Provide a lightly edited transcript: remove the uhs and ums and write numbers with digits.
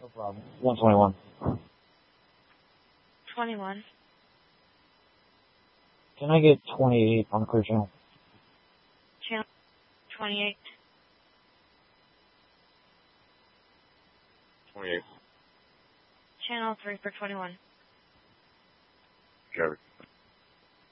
No problem. 121. 21. Can I get 28 on the clear channel? Channel 28. 28. Channel 3 for 21. Got it.